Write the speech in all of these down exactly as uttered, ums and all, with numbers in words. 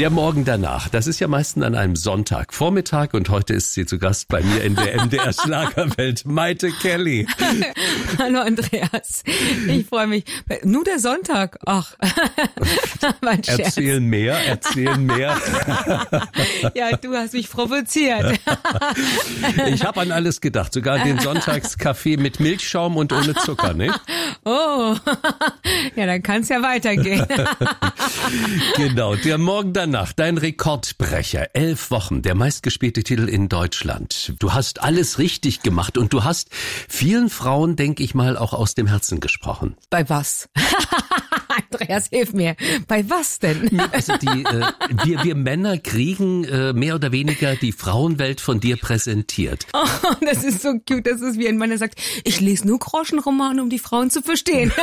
Der Morgen danach, das ist ja meistens an einem Sonntagvormittag und heute ist sie zu Gast bei mir in der M D R Schlagerwelt, Mayte Kelly. Hallo Andreas, ich freue mich. Nur der Sonntag, ach, mein Scherz. Erzähl mehr, erzähl mehr. Ja, du hast mich provoziert. Ich habe an alles gedacht, sogar den Sonntagskaffee mit Milchschaum und ohne Zucker, nicht? Oh, ja, dann kann es ja weitergehen. Genau, der Morgen danach, dein Rekordbrecher, elf Wochen, der meistgespielte Titel in Deutschland. Du hast alles richtig gemacht und du hast vielen Frauen, denke ich mal, auch aus dem Herzen gesprochen. Bei was? Andreas, hilf mir. Bei was denn? Also die, äh, wir, wir Männer kriegen äh, mehr oder weniger die Frauenwelt von dir präsentiert. Oh, das ist so cute, das ist wie ein Mann, der sagt, ich lese nur Groschenromane, um die Frauen zu verstehen.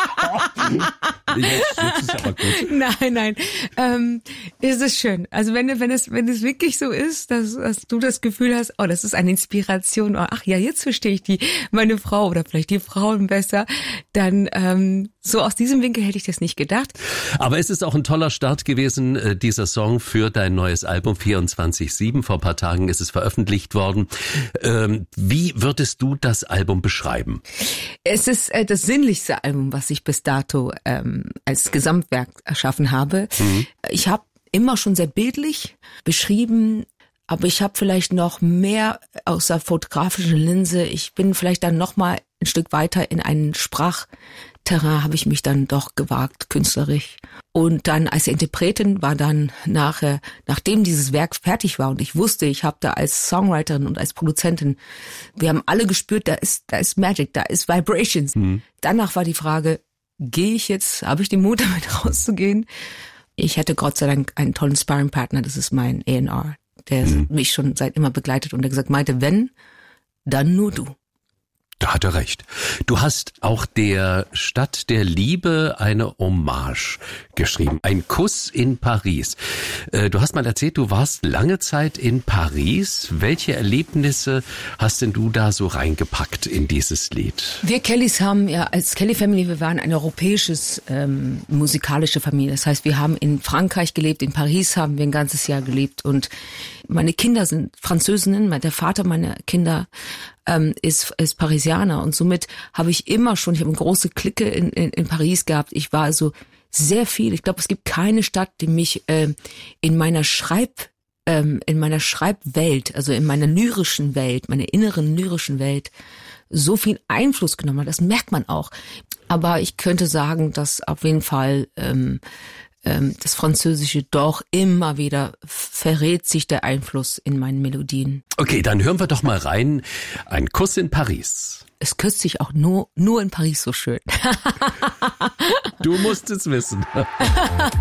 Jetzt, jetzt ist aber gut. Nein, nein. Ähm, es ist schön. Also wenn, wenn es, wenn es wirklich so ist, dass, dass du das Gefühl hast, oh, das ist eine Inspiration, oh, ach ja, jetzt verstehe ich die, meine Frau oder vielleicht die Frauen besser, dann ähm, so aus diesem Winkel hätte ich das nicht gedacht. Aber es ist auch ein toller Start gewesen, äh, dieser Song für dein neues Album vierundzwanzig sieben. Vor ein paar Tagen ist es veröffentlicht worden. Ähm, wie würdest du das Album beschreiben? Es ist äh, das sinnlichste Album, was ich bis dato ähm, als Gesamtwerk erschaffen habe. Mhm. Ich habe immer schon sehr bildlich beschrieben, aber ich habe vielleicht noch mehr aus der fotografischen Linse. Ich bin vielleicht dann noch mal ein Stück weiter in einen Sprachterrain, habe ich mich dann doch gewagt, künstlerisch. Und dann als Interpretin war dann nachher, nachdem dieses Werk fertig war und ich wusste, ich habe da als Songwriterin und als Produzentin, wir haben alle gespürt, da ist, da ist Magic, da ist Vibrations. Mhm. Danach war die Frage, gehe ich jetzt, habe ich den Mut, damit rauszugehen? Ich hatte Gott sei Dank einen tollen Sparringpartner, das ist mein A and R, der mhm. mich schon seit immer begleitet und der gesagt meinte, wenn, dann nur du. Da hat er recht. Du hast auch der Stadt der Liebe eine Hommage geschrieben. Ein Kuss in Paris. Du hast mal erzählt, du warst lange Zeit in Paris. Welche Erlebnisse hast denn du da so reingepackt in dieses Lied? Wir Kellys haben ja als Kelly Family, wir waren eine europäisches ähm, musikalische Familie. Das heißt, wir haben in Frankreich gelebt, in Paris haben wir ein ganzes Jahr gelebt und meine Kinder sind Französinnen, der Vater meiner Kinder ähm, ist, ist Parisianer und somit habe ich immer schon, ich habe eine große Clique in, in, in Paris gehabt. Ich war also sehr viel, ich glaube, es gibt keine Stadt, die mich äh, in meiner Schreib, ähm, in meiner Schreibwelt, also in meiner lyrischen Welt, meiner inneren lyrischen Welt so viel Einfluss genommen hat. Das merkt man auch. Aber ich könnte sagen, dass auf jeden Fall ähm, das Französische doch immer wieder verrät sich der Einfluss in meinen Melodien. Okay, dann hören wir doch mal rein. Ein Kuss in Paris. Es küsst sich auch nur, nur in Paris so schön. Du musst es wissen.